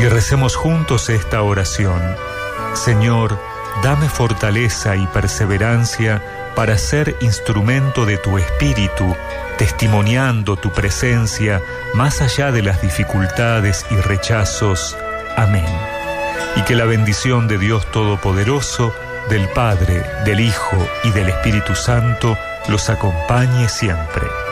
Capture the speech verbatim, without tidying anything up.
Y recemos juntos esta oración. Señor, dame fortaleza y perseverancia para ser instrumento de tu Espíritu, testimoniando tu presencia más allá de las dificultades y rechazos. Amén. Y que la bendición de Dios Todopoderoso, del Padre, del Hijo y del Espíritu Santo los acompañe siempre.